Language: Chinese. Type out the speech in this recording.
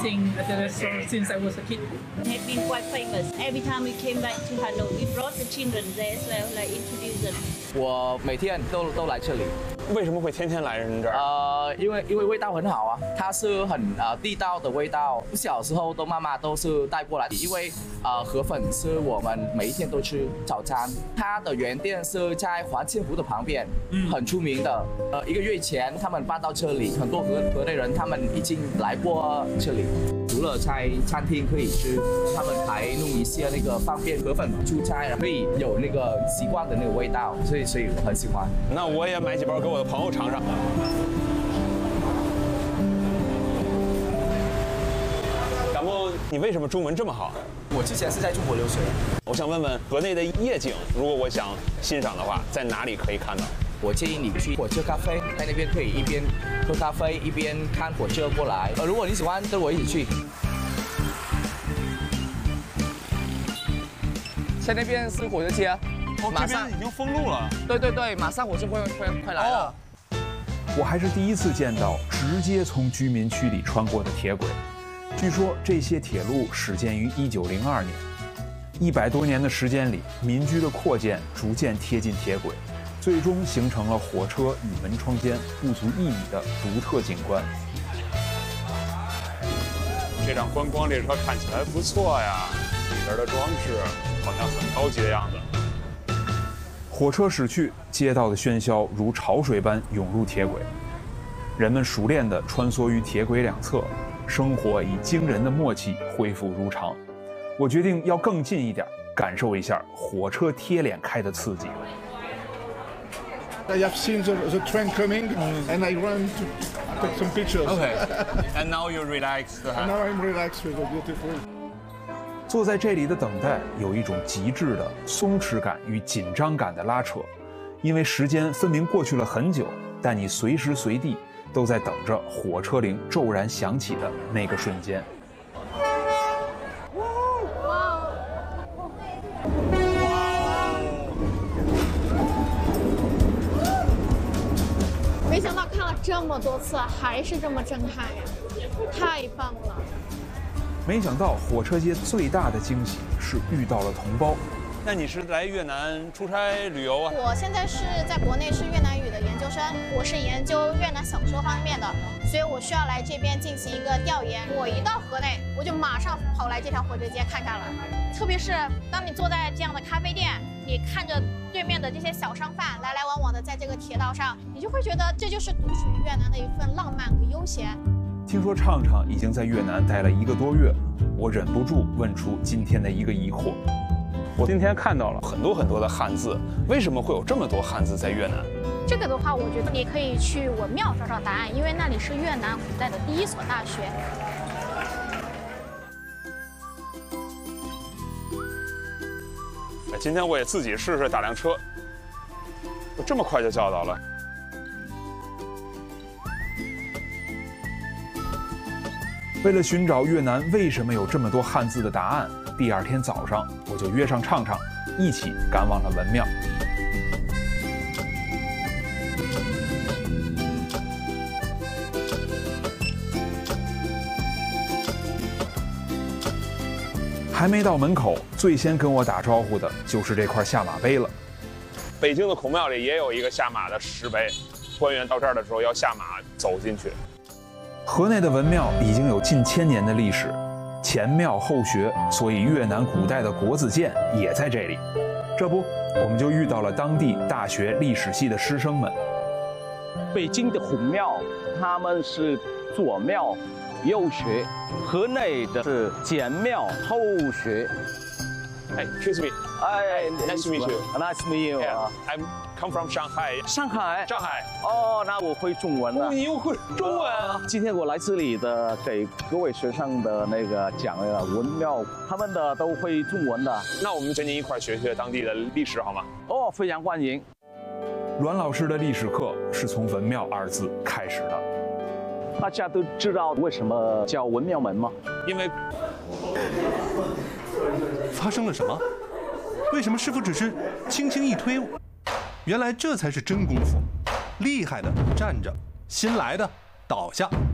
eating at the restaurant since I was a kid. Have been quite famous. Every time we came back to Hanoi, we brought the children there as well, like introduce them. 我每天都来这里。 为什么会天天来人这儿？ 因为味道很好啊，它是很地道的味道。小时候妈妈都是带过来，因为河粉是我们每一天都吃早餐。它的原店是在环庆湖的旁边，很出名的。1个月前他们搬到这里，很多河内人他们已经来过这里。除了在餐厅可以吃，他们还弄一些那个方便河粉出差，可以有那个习惯的那个味道，所以我很喜欢。 那我也买几包给我的朋友尝尝。感冒，你为什么中文这么好？ 我之前是在中国留学。 我想问问河内的夜景，如果我想欣赏的话，在哪里可以看到？ 我建议你去火车咖啡，在那边可以一边喝咖啡一边看火车过来。如果你喜欢，跟我一起去。在那边是火车街，马上已经封路了。 对，马上火车会快来了。 我还是第一次见到直接从居民区里穿过的铁轨。据说这些铁路始建于1902年，100多年的时间里，民居的扩建逐渐贴近铁轨。最终形成了火车与门窗间不足1米的独特景观。 这辆观光列车看起来不错呀，里边的装饰好像很高级的样子。 火车驶去，街道的喧嚣如潮水般涌入铁轨，人们熟练地穿梭于铁轨两侧，生活以惊人的默契恢复如常。我决定要更近一点，感受一下火车贴脸开的刺激。 I have seen the train coming, and I run to take some pictures. Okay. And now you're relaxed. And now I'm relaxed with the beautiful. 坐在这里的等待有一种极致的松弛感与紧张感的拉扯，因为时间分明过去了很久，但你随时随地都在等着火车铃骤然响起的那个瞬间。 没想到看了这么多次，还是这么震撼呀！太棒了！ 没想到火车街最大的惊喜是遇到了同胞。 那你是来越南出差旅游啊？ 我现在是在国内是越南语的研究生，我是研究越南小说方面的，所以我需要来这边进行一个调研。我一到河内，我就马上跑来这条火车街看看了。特别是当你坐在这样的咖啡店，你看着对面的这些小商贩来来往往的在这个铁道上，你就会觉得这就是独属于越南的一份浪漫和悠闲。 听说畅畅已经在越南待了1个多月了，我忍不住问出今天的一个疑惑。 我今天看到了很多的汉字，为什么会有这么多汉字在越南？ 这个的话，我觉得你可以去文庙找找答案，因为那里是越南古代的第1所大学。 今天我也自己试试打辆车，这么快就叫到了。 为了寻找越南为什么有这么多汉字的答案，第2天早上我就约上畅畅，一起赶往了文庙。还没到门口，最先跟我打招呼的就是这块下马碑了。 北京的孔庙里也有一个下马的石碑，官员到这儿的时候要下马走进去。 河内的文庙已经有近1000年的历史，前庙后学，所以越南古代的国子监也在这里。这不，我们就遇到了当地大学历史系的师生们。 北京的孔庙，他们是左庙右学，河内的是前庙后学。 Hey, excuse me. Nice to meet you. Nice to meet you. Yeah, I'm come from Shanghai. 上海。 上海。 哦，那我会中文的。 你又会中文？ 今天我来这里的，给各位学生的那个讲文庙，他们的都会中文的。 那我们跟您一块学学当地的历史好吗？ 哦，非常欢迎。 阮老师的历史课是从文庙2字开始的。 大家都知道为什么叫文庙门吗？ 因为发生了什么？为什么师傅只是轻轻一推？原来这才是真功夫，厉害的站着，新来的倒下。